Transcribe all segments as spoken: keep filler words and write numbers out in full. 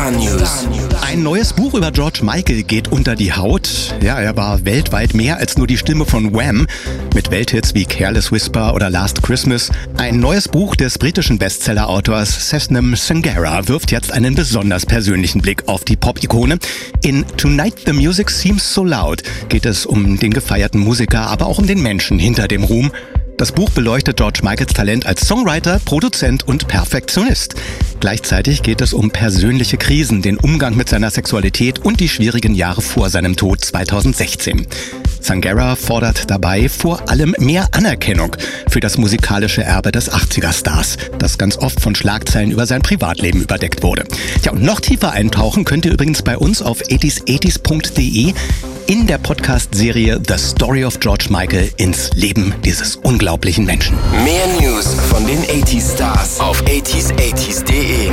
Star News. Ein neues Buch über George Michael geht unter die Haut. Ja, er war weltweit mehr als nur die Stimme von Wham! Mit Welthits wie Careless Whisper oder Last Christmas. Ein neues Buch des britischen Bestseller-Autors Sesnam Sangara wirft jetzt einen besonders persönlichen Blick auf die Pop-Ikone. In Tonight the Music Seems So Loud geht es um den gefeierten Musiker, aber auch um den Menschen hinter dem Ruhm. Das Buch beleuchtet George Michaels Talent als Songwriter, Produzent und Perfektionist. Gleichzeitig geht es um persönliche Krisen, den Umgang mit seiner Sexualität und die schwierigen Jahre vor seinem Tod zweitausendsechzehn. Sangara fordert dabei vor allem mehr Anerkennung für das musikalische Erbe des achtziger-Stars, das ganz oft von Schlagzeilen über sein Privatleben überdeckt wurde. Ja, und noch tiefer eintauchen könnt ihr übrigens bei uns auf achtzig achtzig punkt de in der Podcast-Serie The Story of George Michael ins Leben dieses unglaublichen Menschen. Mehr News von den achtzig Stars auf achtzig achtzig punkt de.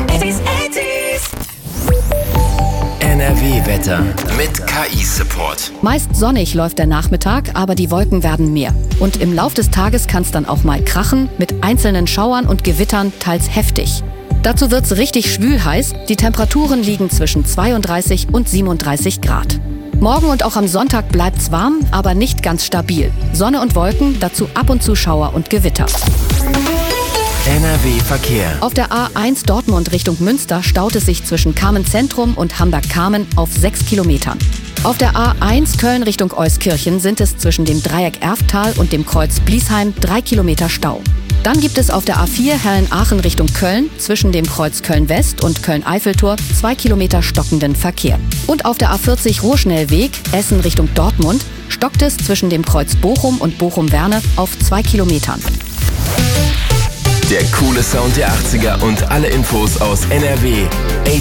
N R W-Wetter mit K I-Support. Meist sonnig läuft der Nachmittag, aber die Wolken werden mehr. Und im Lauf des Tages kann es dann auch mal krachen, mit einzelnen Schauern und Gewittern, teils heftig. Dazu wird's richtig schwül heiß. Die Temperaturen liegen zwischen zweiunddreißig und siebenunddreißig Grad. Morgen und auch am Sonntag bleibt's warm, aber nicht ganz stabil. Sonne und Wolken, dazu ab und zu Schauer und Gewitter. N R W-Verkehr. Auf der A eins Dortmund Richtung Münster staut es sich zwischen Kamen-Zentrum und Hamburg-Kamen auf sechs Kilometern. Auf der A eins Köln Richtung Euskirchen sind es zwischen dem Dreieck Erftal und dem Kreuz Bliesheim drei Kilometer Stau. Dann gibt es auf der A vier Herren-Aachen Richtung Köln zwischen dem Kreuz Köln-West und Köln-Eiffeltor zwei Kilometer stockenden Verkehr. Und auf der A vierzig Ruhrschnellweg Essen Richtung Dortmund stockt es zwischen dem Kreuz Bochum und Bochum-Werne auf zwei Kilometern. Der coole Sound der achtziger und alle Infos aus N R W.